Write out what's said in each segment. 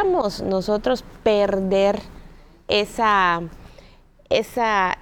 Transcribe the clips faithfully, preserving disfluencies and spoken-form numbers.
pudiéramos nosotros perder esa, esa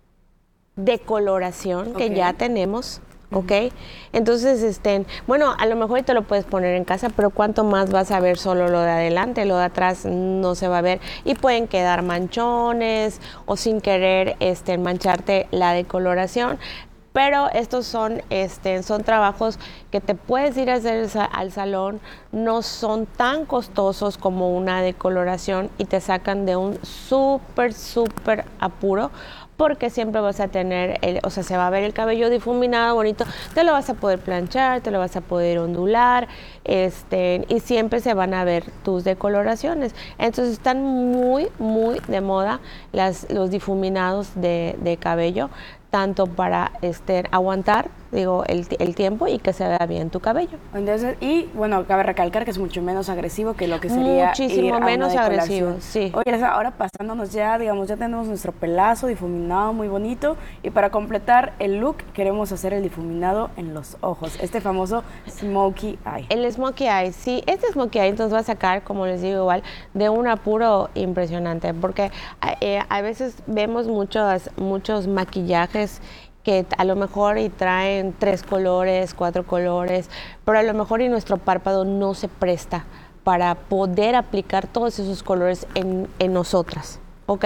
decoloración okay. que ya tenemos, ¿ok? Entonces, este, bueno, a lo mejor te lo puedes poner en casa, pero ¿cuánto más vas a ver solo lo de adelante? Lo de atrás no se va a ver y pueden quedar manchones o sin querer este, mancharte la decoloración. Pero estos son, este, son trabajos que te puedes ir a hacer al salón, no son tan costosos como una decoloración y te sacan de un súper, súper apuro, porque siempre vas a tener, el, o sea, se va a ver el cabello difuminado, bonito, te lo vas a poder planchar, te lo vas a poder ondular, este, y siempre se van a ver tus decoloraciones. Entonces están muy, muy de moda las, los difuminados de, de cabello, tanto para este, aguantar, digo, el, el tiempo y que se vea bien tu cabello. Entonces, y bueno, cabe recalcar que es mucho menos agresivo que lo que sería muchísimo ir a menos una agresivo, sí. Oye, ahora pasándonos ya, digamos, ya tenemos nuestro pelazo difuminado muy bonito y para completar el look queremos hacer el difuminado en los ojos, este famoso smokey eye. El smokey eye, sí, este smokey eye entonces va a sacar, como les digo igual, de un apuro impresionante, porque eh, a veces vemos muchos, muchos maquillajes que a lo mejor y traen tres colores, cuatro colores, pero a lo mejor y nuestro párpado no se presta para poder aplicar todos esos colores en, en nosotras, ¿ok?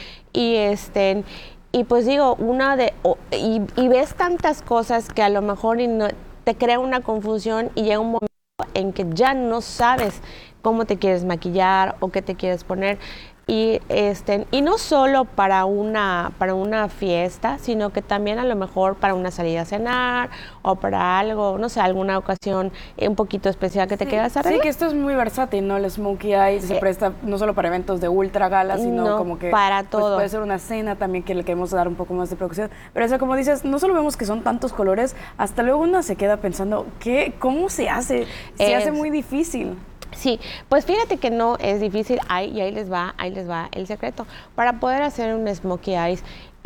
Y este, y pues digo, una de, oh, y, y ves tantas cosas que a lo mejor y no, te crea una confusión y llega un momento en que ya no sabes cómo te quieres maquillar o qué te quieres poner. Y, este, y no solo para una, para una fiesta, sino que también a lo mejor para una salida a cenar o para algo, no sé, alguna ocasión un poquito especial que te sí, quieras arreglar. Sí, que esto es muy versátil, ¿no? El smokey eye se eh, presta no solo para eventos de ultra gala, sino no, como que para todo. Pues, puede ser una cena también que le queremos dar un poco más de producción. Pero eso, como dices, no solo vemos que son tantos colores, hasta luego uno se queda pensando, ¿qué? ¿Cómo se hace? Se es, hace muy difícil. Sí, pues fíjate que no es difícil, ahí, y ahí les va, ahí les va el secreto. Para poder hacer un smokey eyes,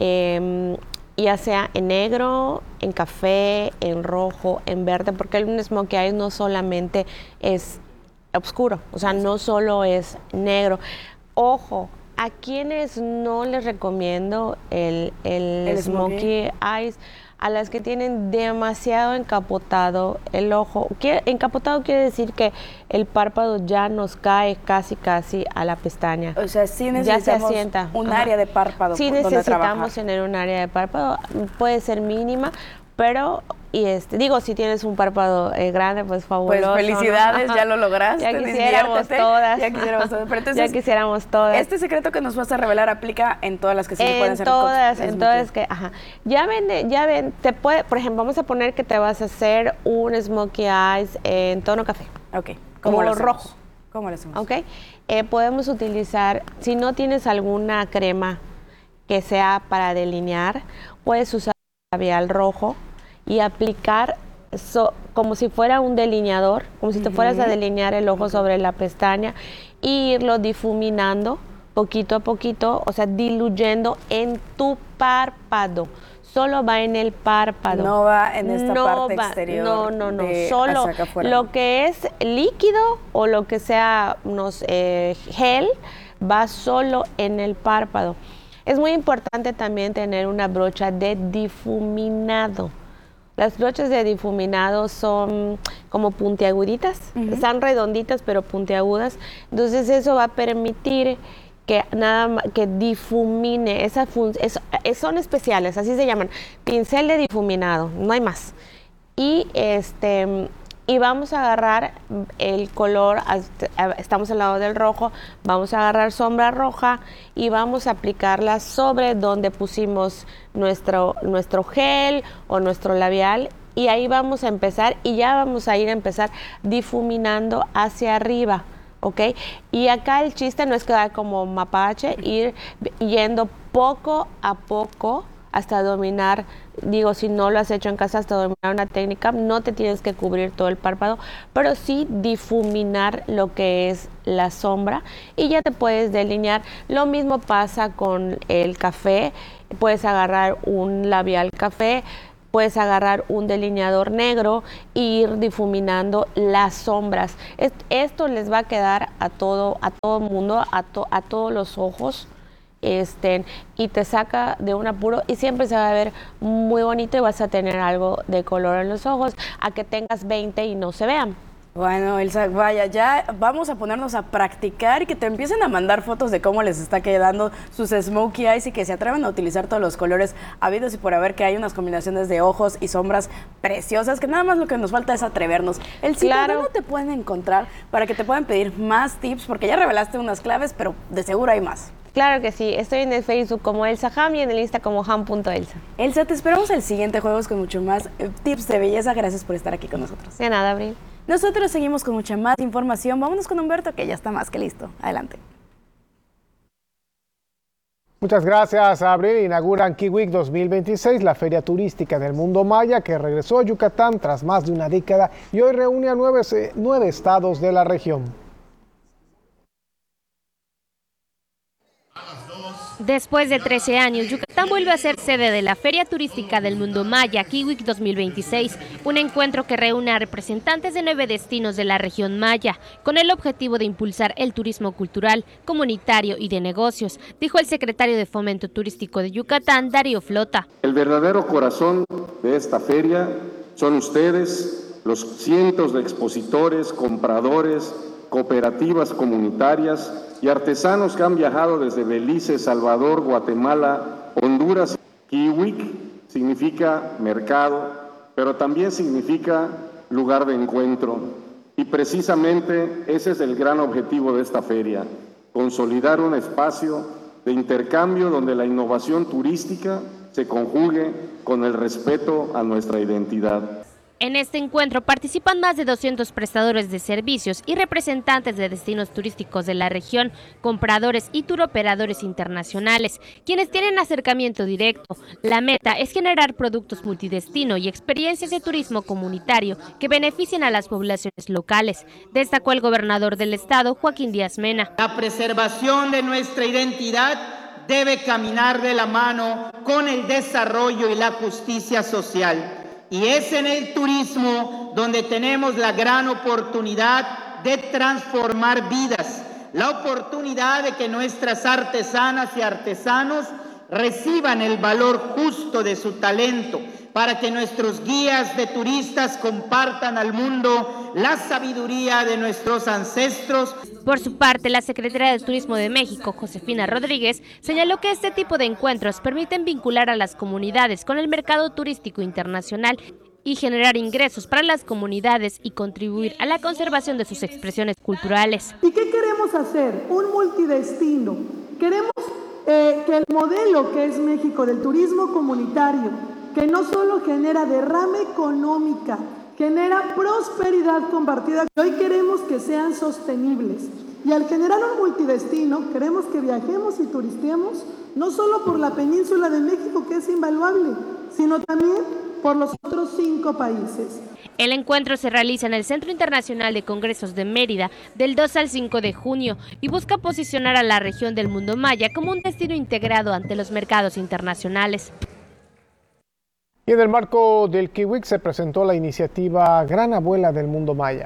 eh, ya sea en negro, en café, en rojo, en verde, porque un smokey eyes no solamente es oscuro, o sea, no solo es negro. Ojo, a quienes no les recomiendo el, el, el smokey eyes, a las que tienen demasiado encapotado el ojo. Encapotado quiere decir que el párpado ya nos cae casi casi a la pestaña. O sea, sí necesitamos un área de párpado. Sí necesitamos tener un área de párpado, puede ser mínima, pero y este digo, si tienes un párpado eh, grande, pues fabuloso. Pues felicidades, ¿no? ya lo lograste. Ya quisiéramos todas. Ya quisiéramos todas. Pero entonces, ya quisiéramos todas. Este secreto que nos vas a revelar aplica en todas las que se en pueden hacer. Todas, en todas que, ajá. Ya ven, ya ven, te puede, por ejemplo, vamos a poner que te vas a hacer un smokey eyes en tono café. Ok. Como lo rojo. ¿Cómo lo hacemos? Ok. Eh, podemos utilizar, si no tienes alguna crema que sea para delinear, puedes usar labial rojo y aplicar so, como si fuera un delineador, como si te fueras a delinear el ojo sobre la pestaña e irlo difuminando poquito a poquito, o sea, diluyendo en tu párpado. Solo va en el párpado. No va en esta no parte va, exterior. No, no, no. Solo lo que es líquido o lo que sea unos, eh, gel va solo en el párpado. Es muy importante también tener una brocha de difuminado. Las brochas de difuminado son como puntiaguditas, uh-huh. Están redonditas pero puntiagudas. Entonces eso va a permitir que nada más, que difumine, esa fun, es, es, son especiales, así se llaman, pincel de difuminado, no hay más. Y este y vamos a agarrar el color, estamos al lado del rojo, vamos a agarrar sombra roja y vamos a aplicarla sobre donde pusimos nuestro, nuestro gel o nuestro labial, y ahí vamos a empezar y ya vamos a ir a empezar difuminando hacia arriba. ¿Ok? Y acá el chiste no es quedar como mapache, ir yendo poco a poco hasta dominar, digo, si no lo has hecho en casa, hasta dominar una técnica, no te tienes que cubrir todo el párpado, pero sí difuminar lo que es la sombra y ya te puedes delinear. Lo mismo pasa con el café, puedes agarrar un labial café, puedes agarrar un delineador negro e ir difuminando las sombras. Esto les va a quedar a todo a todo mundo, a, to, a todos los ojos. Este, y te saca de un apuro y siempre se va a ver muy bonito y vas a tener algo de color en los ojos, a que tengas veinte y no se vean. Bueno, Elsa, vaya, ya vamos a ponernos a practicar y que te empiecen a mandar fotos de cómo les está quedando sus smokey eyes y que se atrevan a utilizar todos los colores habidos y por haber, que hay unas combinaciones de ojos y sombras preciosas, que nada más lo que nos falta es atrevernos. El sitio, claro. ¿Dónde te pueden encontrar para que te puedan pedir más tips? Porque ya revelaste unas claves, pero de seguro hay más. Claro que sí, estoy en el Facebook como Elsa Ham y en el Insta como ham punto elsa. Elsa, te esperamos el siguiente Juegos con mucho más eh, tips de belleza. Gracias por estar aquí con nosotros. De nada, Abril. Nosotros seguimos con mucha más información. Vámonos con Humberto, que ya está más que listo. Adelante. Muchas gracias, Abril. Inauguran Kiwik dos mil veintiséis, la feria turística del mundo maya que regresó a Yucatán tras más de una década y hoy reúne a nueve, nueve estados de la región. Después de trece años, Yucatán vuelve a ser sede de la Feria Turística del Mundo Maya, Kiwik dos mil veintiséis, un encuentro que reúne a representantes de nueve destinos de la región maya, con el objetivo de impulsar el turismo cultural, comunitario y de negocios, dijo el secretario de Fomento Turístico de Yucatán, Darío Flota. El verdadero corazón de esta feria son ustedes, los cientos de expositores, compradores, cooperativas comunitarias y artesanos que han viajado desde Belice, Salvador, Guatemala, Honduras. Kiwik significa mercado, pero también significa lugar de encuentro. Y precisamente ese es el gran objetivo de esta feria, consolidar un espacio de intercambio donde la innovación turística se conjugue con el respeto a nuestra identidad. En este encuentro participan más de doscientos prestadores de servicios y representantes de destinos turísticos de la región, compradores y turoperadores internacionales, quienes tienen acercamiento directo. La meta es generar productos multidestino y experiencias de turismo comunitario que beneficien a las poblaciones locales, destacó el gobernador del estado, Joaquín Díaz Mena. La preservación de nuestra identidad debe caminar de la mano con el desarrollo y la justicia social. Y es en el turismo donde tenemos la gran oportunidad de transformar vidas, la oportunidad de que nuestras artesanas y artesanos reciban el valor justo de su talento, para que nuestros guías de turistas compartan al mundo la sabiduría de nuestros ancestros. Por su parte, la secretaria de Turismo de México, Josefina Rodríguez, señaló que este tipo de encuentros permiten vincular a las comunidades con el mercado turístico internacional y generar ingresos para las comunidades y contribuir a la conservación de sus expresiones culturales. ¿Y qué queremos hacer? Un multidestino. Queremos eh, que el modelo que es México del turismo comunitario, que no solo genera derrama económica, genera prosperidad compartida, que hoy queremos que sean sostenibles. Y al generar un multidestino, queremos que viajemos y turistemos no solo por la península de México, que es invaluable, sino también por los otros cinco países. El encuentro se realiza en el Centro Internacional de Congresos de Mérida del dos al cinco de junio y busca posicionar a la región del mundo maya como un destino integrado ante los mercados internacionales. Y en el marco del Kiwik se presentó la iniciativa Gran Abuela del Mundo Maya.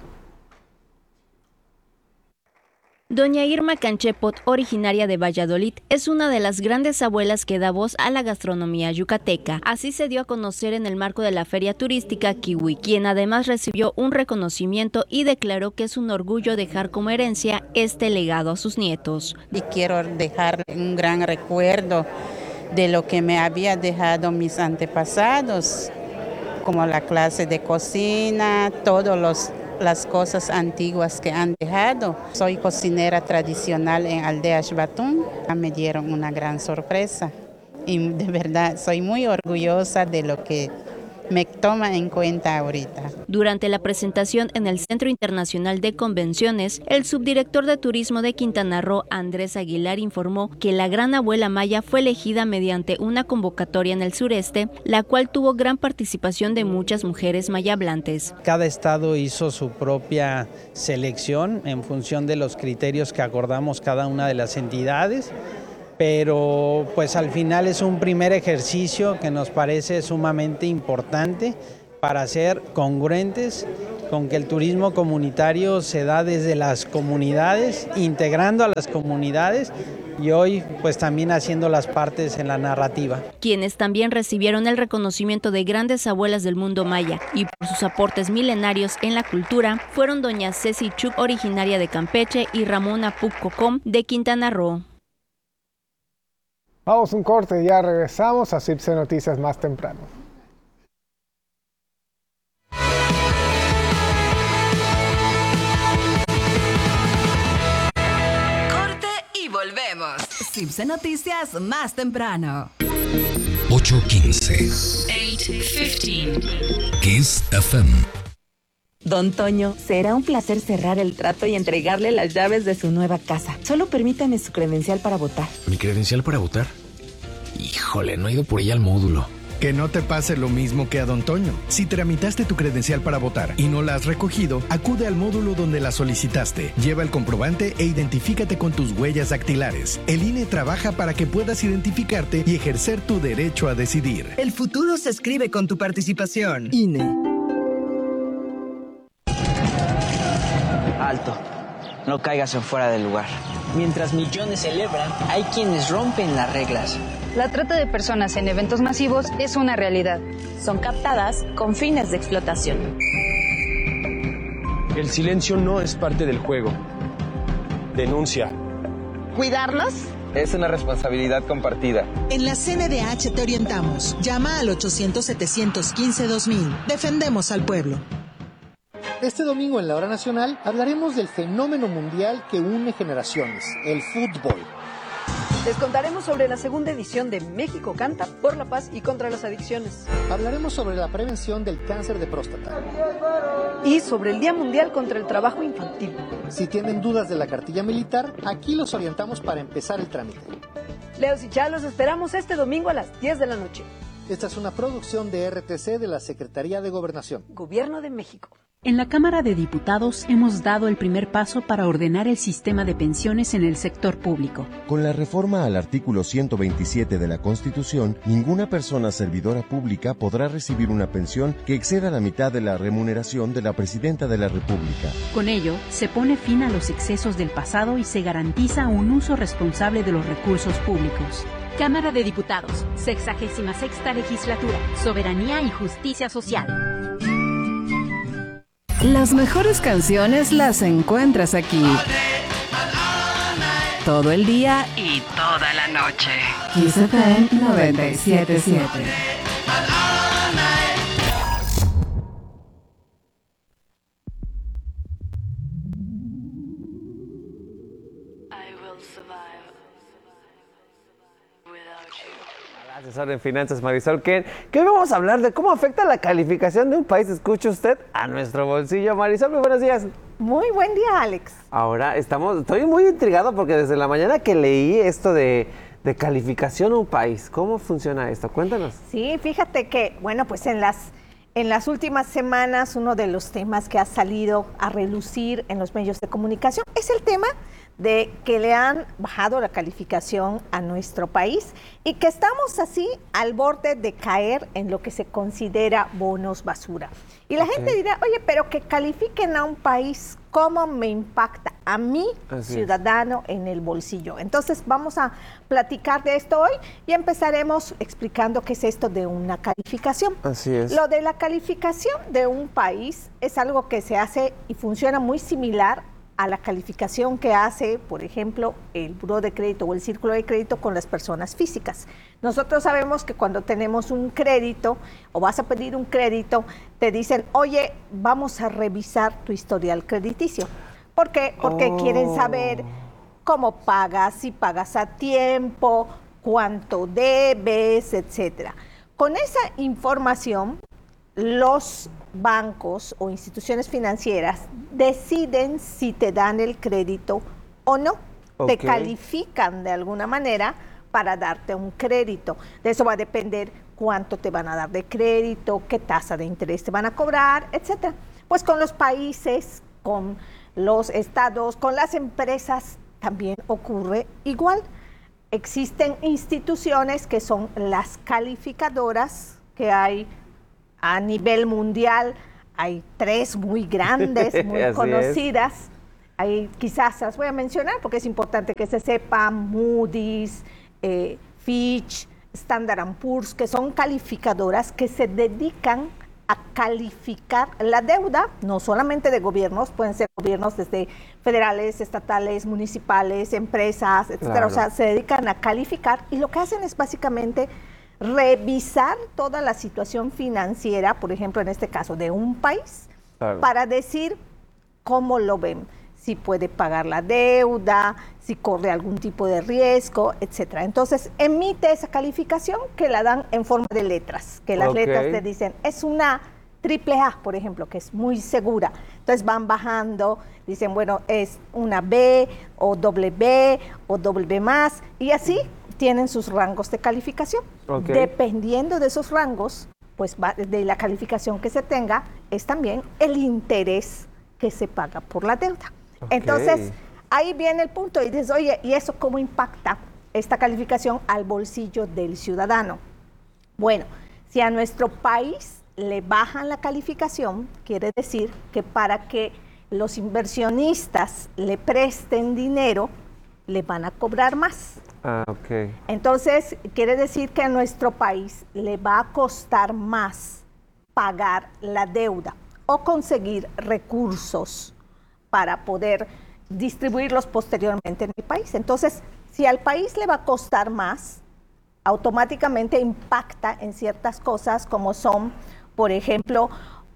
Doña Irma Canchepot, originaria de Valladolid, es una de las grandes abuelas que da voz a la gastronomía yucateca. Así se dio a conocer en el marco de la feria turística Kiwik, quien además recibió un reconocimiento y declaró que es un orgullo dejar como herencia este legado a sus nietos. Y quiero dejar un gran recuerdo de lo que me había dejado mis antepasados, como la clase de cocina, todos los las cosas antiguas que han dejado. Soy cocinera tradicional en Aldea Xbatún. Me dieron una gran sorpresa y de verdad soy muy orgullosa de lo que me toma en cuenta ahorita. Durante la presentación en el Centro Internacional de Convenciones, el subdirector de Turismo de Quintana Roo, Andrés Aguilar, informó que la Gran Abuela Maya fue elegida mediante una convocatoria en el sureste, la cual tuvo gran participación de muchas mujeres mayablantes. Cada estado hizo su propia selección en función de los criterios que acordamos cada una de las entidades. pero pues al final es un primer ejercicio que nos parece sumamente importante para ser congruentes con que el turismo comunitario se da desde las comunidades, integrando a las comunidades y hoy pues también haciendo las partes en la narrativa. Quienes también recibieron el reconocimiento de grandes abuelas del mundo maya y por sus aportes milenarios en la cultura fueron doña Ceci Chuk, originaria de Campeche, y Ramona Puccocom de Quintana Roo. Vamos a un corte y ya regresamos a CIPSE Noticias más temprano. Volvemos. CIPSE Noticias más temprano. ocho quince. ocho quince. Kiss F M. Don Toño, será un placer cerrar el trato y entregarle las llaves de su nueva casa. Solo permítame su credencial para votar. ¿Mi credencial para votar? Híjole, no he ido por ella al módulo. Que no te pase lo mismo que a Don Toño. Si tramitaste tu credencial para votar y no la has recogido, acude al módulo donde la solicitaste. Lleva el comprobante e identifícate con tus huellas dactilares. El I N E trabaja para que puedas identificarte y ejercer tu derecho a decidir. El futuro se escribe con tu participación. I N E. Alto. No caigas en fuera del lugar. Mientras millones celebran, hay quienes rompen las reglas. La trata de personas en eventos masivos es una realidad. Son captadas con fines de explotación. El silencio no es parte del juego. Denuncia. ¿Cuidarlos? Es una responsabilidad compartida. En la C N D H te orientamos. Llama al ochocientos, setecientos quince, dos mil. Defendemos al pueblo. Este domingo en la Hora Nacional hablaremos del fenómeno mundial que une generaciones, el fútbol. Les contaremos sobre la segunda edición de México Canta por la paz y contra las adicciones. Hablaremos sobre la prevención del cáncer de próstata. Y sobre el Día Mundial contra el Trabajo Infantil. Si tienen dudas de la cartilla militar, aquí los orientamos para empezar el trámite. Leos y Chá, los esperamos este domingo a las diez de la noche. Esta es una producción de R T C de la Secretaría de Gobernación. Gobierno de México. En la Cámara de Diputados hemos dado el primer paso para ordenar el sistema de pensiones en el sector público. Con la reforma al artículo ciento veintisiete de la Constitución, ninguna persona servidora pública podrá recibir una pensión que exceda la mitad de la remuneración de la Presidenta de la República. Con ello, se pone fin a los excesos del pasado y se garantiza un uso responsable de los recursos públicos. Cámara de Diputados, sexagésima sexta legislatura, Soberanía y Justicia Social. Las mejores canciones las encuentras aquí. Todo el día y toda la noche. Kiss F M noventa y siete punto siete. Asesor en finanzas Marisol Ken, que hoy vamos a hablar de cómo afecta la calificación de un país, escuche usted, a nuestro bolsillo. Marisol, muy buenos días. Muy buen día, Alex. Ahora estamos, estoy muy intrigado porque desde la mañana que leí esto de, de calificación a un país, ¿cómo funciona esto? Cuéntanos. Sí, fíjate que, bueno, pues en las, en las últimas semanas uno de los temas que ha salido a relucir en los medios de comunicación es el tema de que le han bajado la calificación a nuestro país y que estamos así al borde de caer en lo que se considera bonos basura. Y la okay. gente dirá, oye, pero que califiquen a un país, ¿cómo me impacta a mí, así ciudadano, es. en el bolsillo? Entonces vamos a platicar de esto hoy y empezaremos explicando qué es esto de una calificación. Así es. Lo de la calificación de un país es algo que se hace y funciona muy similar a la calificación que hace, por ejemplo, el Buró de Crédito o el Círculo de Crédito con las personas físicas. Nosotros sabemos que cuando tenemos un crédito o vas a pedir un crédito, te dicen, oye, vamos a revisar tu historial crediticio. ¿Por qué? Porque oh. quieren saber cómo pagas, si pagas a tiempo, cuánto debes, etcétera. Con esa información, los bancos o instituciones financieras deciden si te dan el crédito o no. Okay. Te califican de alguna manera para darte un crédito. De eso va a depender cuánto te van a dar de crédito, qué tasa de interés te van a cobrar, etcétera. Pues con los países, con los estados, con las empresas también ocurre igual. existen instituciones que son las calificadoras que hay a nivel mundial. Hay tres muy grandes, muy conocidas. Es. Ahí quizás las voy a mencionar porque es importante que se sepan: Moody's, eh, Fitch, Standard and Poor's, que son calificadoras que se dedican a calificar la deuda, no solamente de gobiernos, pueden ser gobiernos desde federales, estatales, municipales, empresas, etcétera. Claro. O sea, se dedican a calificar y lo que hacen es básicamente revisar toda la situación financiera, por ejemplo, en este caso, de un país, claro, para decir cómo lo ven, si puede pagar la deuda, si corre algún tipo de riesgo, etcétera. Entonces, emite esa calificación que la dan en forma de letras, que las okay. letras te dicen, es una triple A, por ejemplo, que es muy segura. Entonces van bajando, dicen, bueno, es una B, o doble B, o doble B más, y así tienen sus rangos de calificación. Okay. Dependiendo de esos rangos, pues va, de la calificación que se tenga, es también el interés que se paga por la deuda. Okay. Entonces, ahí viene el punto y dices, oye, ¿y eso cómo impacta esta calificación al bolsillo del ciudadano? Bueno, si a nuestro país le bajan la calificación, quiere decir que para que los inversionistas le presten dinero, le van a cobrar más. Ah, ok. Entonces, quiere decir que a nuestro país le va a costar más pagar la deuda o conseguir recursos para poder distribuirlos posteriormente en el país. Entonces, si al país le va a costar más, automáticamente impacta en ciertas cosas como son, por ejemplo,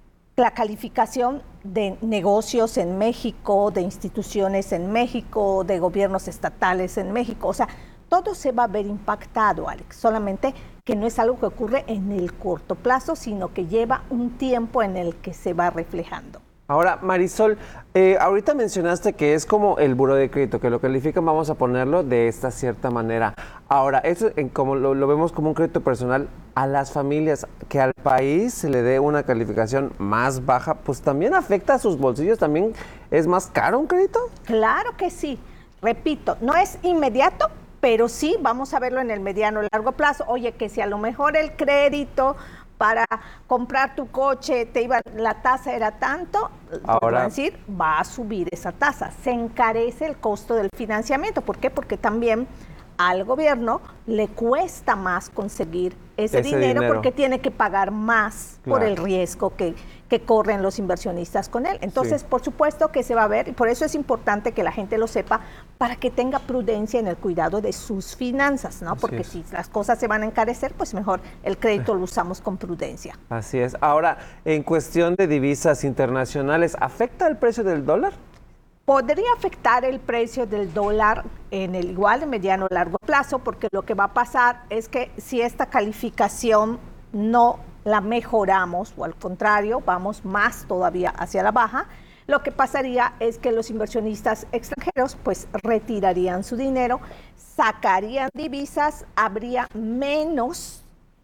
la calificación de negocios en México, de instituciones en México, de gobiernos estatales en México. O sea, todo se va a ver impactado, Alex, solamente que no es algo que ocurre en el corto plazo, sino que lleva un tiempo en el que se va reflejando. Ahora, Marisol, eh, ahorita mencionaste que es como el buró de crédito, que lo califican, vamos a ponerlo de esta cierta manera. Ahora, eso en, como lo, lo vemos como un crédito personal, a las familias, que al país se le dé una calificación más baja, pues también afecta a sus bolsillos, también es más caro un crédito. Claro que sí, repito, no es inmediato, pero sí vamos a verlo en el mediano y largo plazo. Oye, que si a lo mejor el crédito para comprar tu coche, te iba, la tasa era tanto, ahora decir, va a subir esa tasa, se encarece el costo del financiamiento. ¿Por qué? Porque también al gobierno le cuesta más conseguir ese, ese dinero, dinero porque tiene que pagar más, claro, por el riesgo que, que corren los inversionistas con él. Entonces, sí, por supuesto que se va a ver, y por eso es importante que la gente lo sepa, para que tenga prudencia en el cuidado de sus finanzas, ¿no? Porque si las cosas se van a encarecer, pues mejor el crédito lo usamos con prudencia. Así es. Ahora, en cuestión de divisas internacionales, ¿afecta el precio del dólar? Podría afectar el precio del dólar en el igual, en mediano o largo plazo, porque lo que va a pasar es que si esta calificación no la mejoramos, o al contrario, vamos más todavía hacia la baja, lo que pasaría es que los inversionistas extranjeros pues retirarían su dinero, sacarían divisas, habría menos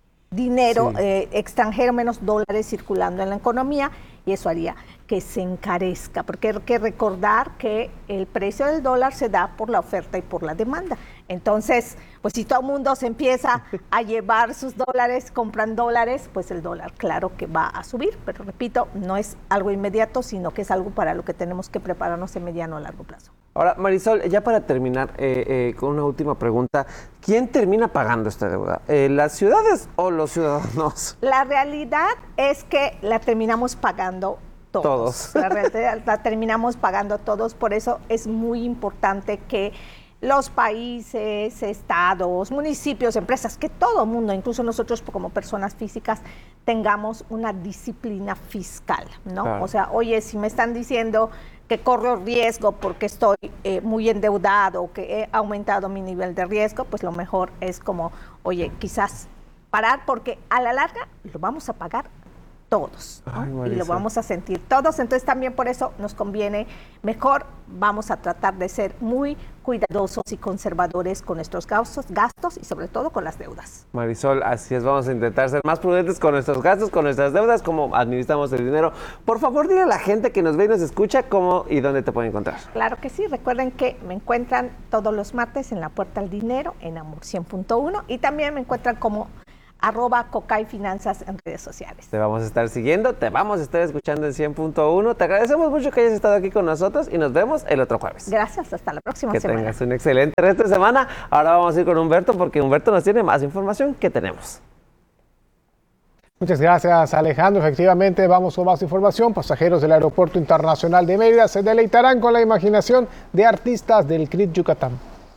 dinero sí. eh, extranjero, menos dólares circulando en la economía, y eso haría que se encarezca, porque hay que recordar que el precio del dólar se da por la oferta y por la demanda. Entonces, pues si todo el mundo se empieza a llevar sus dólares, compran dólares, pues el dólar claro que va a subir, pero repito, no es algo inmediato, sino que es algo para lo que tenemos que prepararnos en mediano o largo plazo. Ahora, Marisol, ya para terminar eh, eh, con una última pregunta, ¿quién termina pagando esta deuda? Eh, ¿Las ciudades o los ciudadanos? La realidad es que la terminamos pagando todos. todos. La realidad la terminamos pagando todos, por eso es muy importante que los países, estados, municipios, empresas, que todo el mundo, incluso nosotros como personas físicas, tengamos una disciplina fiscal, ¿no? Claro. O sea, oye, si me están diciendo que corro riesgo porque estoy eh, muy endeudado, que he aumentado mi nivel de riesgo, pues lo mejor es como, oye, quizás parar, porque a la larga lo vamos a pagar todos, ¿no? Ay, y lo vamos a sentir todos, entonces también por eso nos conviene mejor, vamos a tratar de ser muy cuidadosos y conservadores con nuestros gastos, gastos y sobre todo con las deudas. Marisol, así es, vamos a intentar ser más prudentes con nuestros gastos, con nuestras deudas, cómo administramos el dinero. Por favor, dile a la gente que nos ve y nos escucha cómo y dónde te pueden encontrar. Claro que sí, recuerden que me encuentran todos los martes en La Puerta al Dinero, en Amor cien punto uno, y también me encuentran como arroba Cocay Finanzas en redes sociales. Te vamos a estar siguiendo, te vamos a estar escuchando en cien punto uno. Te agradecemos mucho que hayas estado aquí con nosotros y nos vemos el otro jueves. Gracias, hasta la próxima que semana. Que tengas un excelente resto de semana. Ahora vamos a ir con Humberto porque Humberto nos tiene más información que tenemos. Muchas gracias, Alejandro. Efectivamente, vamos con más información. Pasajeros del Aeropuerto Internacional de Mérida se deleitarán con la imaginación de artistas del C R I T Yucatán.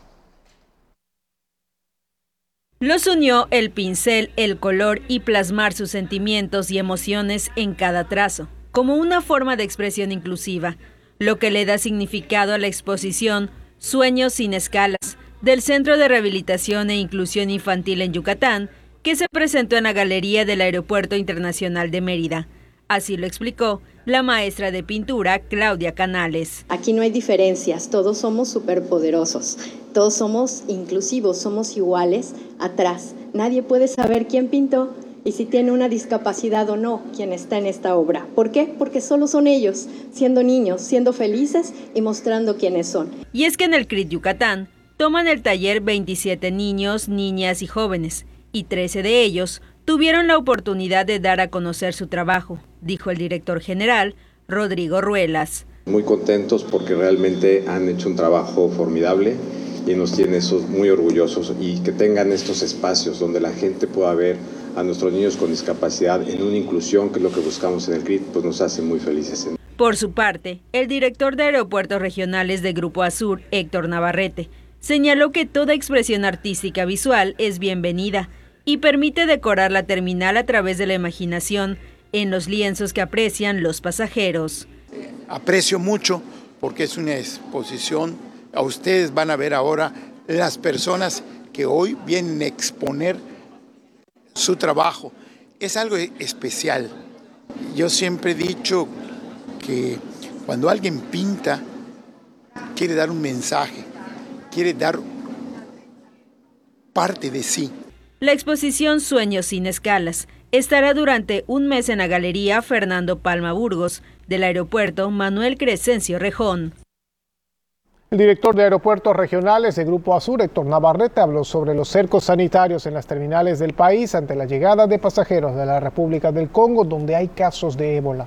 Los unió el pincel, el color y plasmar sus sentimientos y emociones en cada trazo, como una forma de expresión inclusiva, lo que le da significado a la exposición Sueños sin escalas, del Centro de Rehabilitación e Inclusión Infantil en Yucatán, que se presentó en la Galería del Aeropuerto Internacional de Mérida. Así lo explicó la maestra de pintura Claudia Canales. Aquí no hay diferencias, todos somos superpoderosos, todos somos inclusivos, somos iguales atrás. Nadie puede saber quién pintó y si tiene una discapacidad o no quien está en esta obra. ¿Por qué? Porque solo son ellos, siendo niños, siendo felices y mostrando quiénes son. Y es que en el C R I T Yucatán toman el taller veintisiete niños, niñas y jóvenes, y trece de ellos tuvieron la oportunidad de dar a conocer su trabajo, dijo el director general, Rodrigo Ruelas. Muy contentos porque realmente han hecho un trabajo formidable y nos tiene muy orgullosos, y que tengan estos espacios donde la gente pueda ver a nuestros niños con discapacidad en una inclusión, que es lo que buscamos en el C R I T, pues nos hace muy felices. Por su parte, el director de Aeropuertos Regionales de Grupo Azur, Héctor Navarrete, señaló que toda expresión artística visual es bienvenida y permite decorar la terminal a través de la imaginación en los lienzos que aprecian los pasajeros. Aprecio mucho porque es una exposición, a ustedes van a ver ahora las personas que hoy vienen a exponer su trabajo. Es algo especial. Yo siempre he dicho que cuando alguien pinta, quiere dar un mensaje, quiere dar parte de sí. La exposición Sueños sin escalas estará durante un mes en la Galería Fernando Palma Burgos del Aeropuerto Manuel Crescencio Rejón. El director de Aeropuertos Regionales de Grupo Azur, Héctor Navarrete, habló sobre los cercos sanitarios en las terminales del país ante la llegada de pasajeros de la República del Congo, donde hay casos de ébola.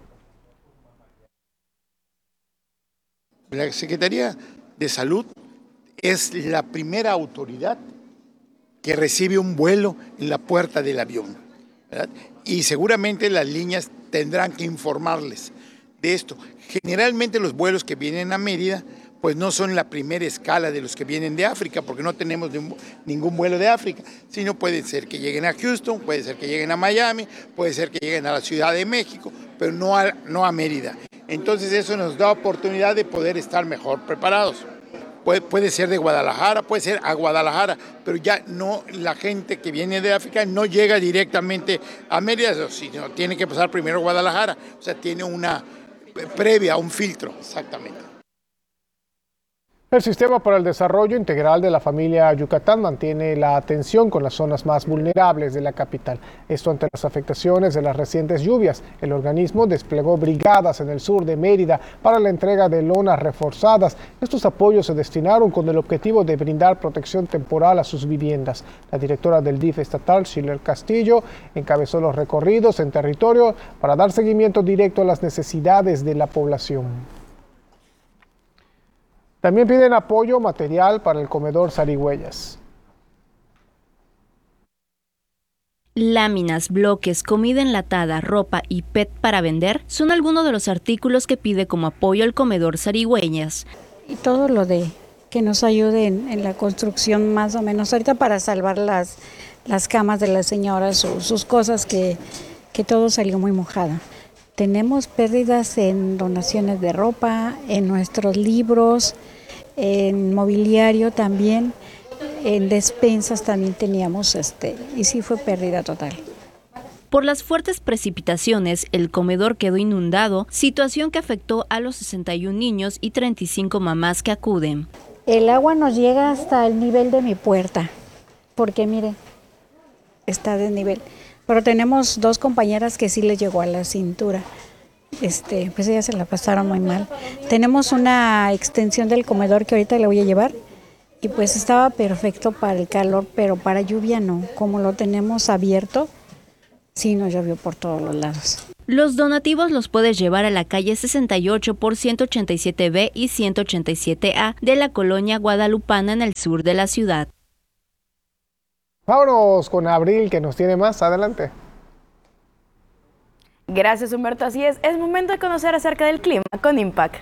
La Secretaría de Salud es la primera autoridad que recibe un vuelo en la puerta del avión, ¿verdad? Y seguramente las líneas tendrán que informarles de esto. Generalmente los vuelos que vienen a Mérida pues no son la primera escala de los que vienen de África, porque no tenemos ningún vuelo de África, sino puede ser que lleguen a Houston, puede ser que lleguen a Miami, puede ser que lleguen a la Ciudad de México, pero no a, no a Mérida. Entonces eso nos da oportunidad de poder estar mejor preparados. Puede, puede ser de Guadalajara, puede ser a Guadalajara, pero ya no, la gente que viene de África no llega directamente a Mérida, sino tiene que pasar primero a Guadalajara. O sea, tiene una previa, un filtro, exactamente. El Sistema para el Desarrollo Integral de la Familia Yucatán mantiene la atención con las zonas más vulnerables de la capital. Esto ante las afectaciones de las recientes lluvias. El organismo desplegó brigadas en el sur de Mérida para la entrega de lonas reforzadas. Estos apoyos se destinaron con el objetivo de brindar protección temporal a sus viviendas. La directora del D I F estatal, Schiller Castillo, encabezó los recorridos en territorio para dar seguimiento directo a las necesidades de la población. También piden apoyo material para el comedor Zarigüeyas. Láminas, bloques, comida enlatada, ropa y P E T para vender son algunos de los artículos que pide como apoyo el comedor Zarigüeyas. Y todo lo de que nos ayude en, en la construcción más o menos ahorita para salvar las, las camas de las señoras, su, sus cosas que, que todo salió muy mojado. Tenemos pérdidas en donaciones de ropa, en nuestros libros, en mobiliario también, en despensas también teníamos, este, y sí fue pérdida total. Por las fuertes precipitaciones, el comedor quedó inundado, situación que afectó a los sesenta y un niños y treinta y cinco mamás que acuden. El agua nos llega hasta el nivel de mi puerta, porque mire, está de nivel. Pero tenemos dos compañeras que sí les llegó a la cintura. Este, pues ellas se la pasaron muy mal. Tenemos una extensión del comedor que ahorita le voy a llevar y pues estaba perfecto para el calor, pero para lluvia no. Como lo tenemos abierto, sí nos llovió por todos los lados. Los donativos los puedes llevar a la calle sesenta y ocho por ciento ochenta y siete B y ciento ochenta y siete A de la colonia Guadalupana en el sur de la ciudad. Vámonos con Abril, que nos tiene más. Adelante. Gracias, Humberto. Así es, es momento de conocer acerca del clima con Impact.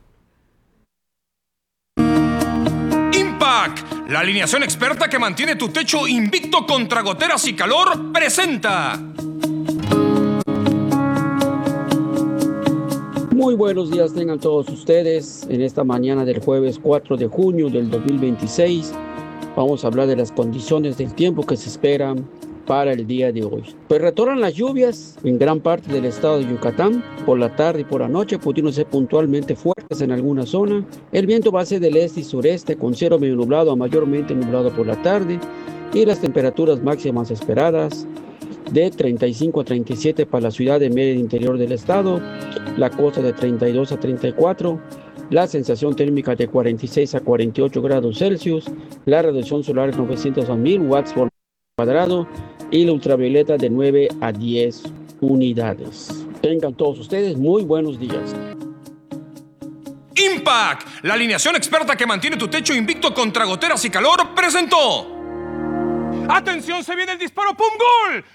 Impact, la alineación experta que mantiene tu techo invicto contra goteras y calor, presenta. Muy buenos días tengan todos ustedes. En esta mañana del jueves cuatro de junio del dos mil veintiséis vamos a hablar de las condiciones del tiempo que se esperan para el día de hoy. Pues retornan las lluvias en gran parte del estado de Yucatán. Por la tarde y por la noche pudieron ser puntualmente fuertes en alguna zona. El viento va a ser del este y sureste con cielo medio nublado a mayormente nublado por la tarde. Y las temperaturas máximas esperadas de treinta y cinco a treinta y siete para la ciudad de Mérida interior del estado. La costa de treinta y dos a treinta y cuatro. La sensación térmica de cuarenta y seis a cuarenta y ocho grados Celsius. La radiación solar es novecientos a mil watts por cuadrado. Y la ultravioleta de nueve a diez unidades. Tengan todos ustedes muy buenos días. Impact, la alineación experta que mantiene tu techo invicto contra goteras y calor, presentó. ¡Atención! ¡Se viene el disparo! ¡Pum! ¡Gol!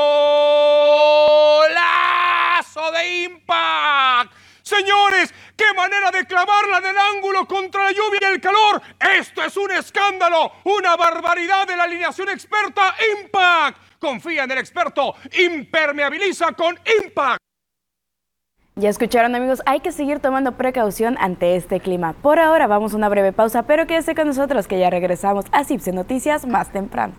¡Golazo de Impact! Señores, ¡qué manera de clavarla en el ángulo contra la lluvia y el calor! ¡Esto es un escándalo! ¡Una barbaridad de la alineación experta Impact! Confía en el experto, impermeabiliza con Impact. Ya escucharon, amigos, hay que seguir tomando precaución ante este clima. Por ahora vamos a una breve pausa, pero quédese con nosotros que ya regresamos a Cipse Noticias más temprano.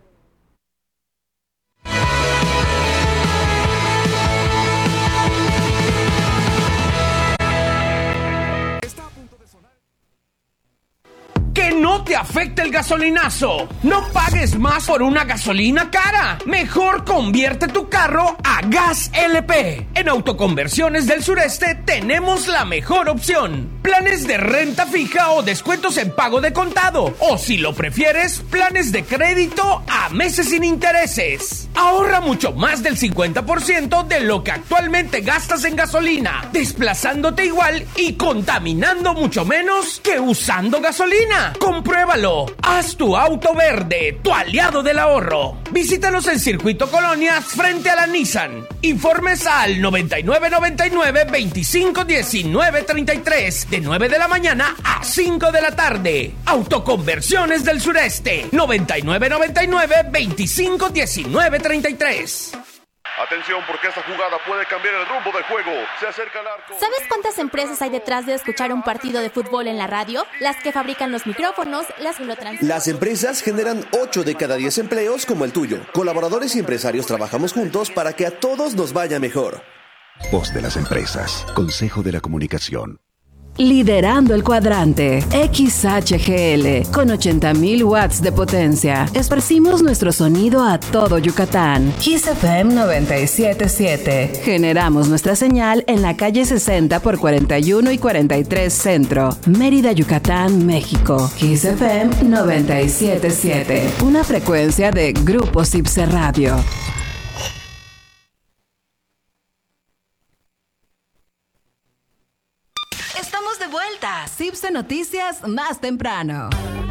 Que no te afecte el gasolinazo. No pagues más por una gasolina cara. Mejor convierte tu carro a Gas L P. En Autoconversiones del Sureste tenemos la mejor opción. Planes de renta fija o descuentos en pago de contado. O si lo prefieres, planes de crédito a meses sin intereses. Ahorra mucho más del cincuenta por ciento de lo que actualmente gastas en gasolina, desplazándote igual y contaminando mucho menos que usando gasolina. ¡Compruébalo! Haz tu auto verde, tu aliado del ahorro. Visítanos en Circuito Colonias frente a la Nissan. Informes al noventa y nueve noventa y nueve veinticinco diecinueve treinta y tres de nueve de la mañana a cinco de la tarde. Autoconversiones del Sureste noventa y nueve noventa y nueve veinticinco diecinueve treinta y tres. Atención, porque esta jugada puede cambiar el rumbo del juego. Se acerca el arco. ¿Sabes cuántas empresas hay detrás de escuchar un partido de fútbol en la radio? Las que fabrican los micrófonos, las que lo transmiten. Las empresas generan ocho de cada diez empleos como el tuyo. Colaboradores y empresarios trabajamos juntos para que a todos nos vaya mejor. Voz de las empresas. Consejo de la Comunicación. Liderando el cuadrante, X H G L, con ochenta mil watts de potencia. Esparcimos nuestro sonido a todo Yucatán. Kiss F M noventa y siete punto siete. Generamos nuestra señal en la calle sesenta por cuarenta y uno y cuarenta y tres Centro, Mérida, Yucatán, México. Kiss F M noventa y siete punto siete. Una frecuencia de Grupo Cipse Radio. Estamos de vuelta. Cipse Noticias más temprano.